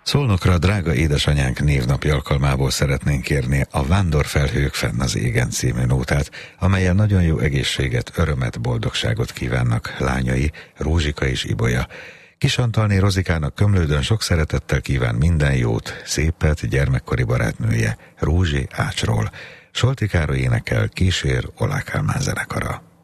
Szolnokra drága édesanyánk névnapi alkalmából szeretnénk kérni a Vándorfelhők fenn az égen című nótát, amelyen nagyon jó egészséget, örömet, boldogságot kívánnak lányai, Rózsika és Ibolya. Kis Antalné Rozikának Komlődön sok szeretettel kíván minden jót, szépet gyermekkori barátnője, Rózsi Ácsról. Solti Károly énekel, kísér Oláh Kálmán zenekara.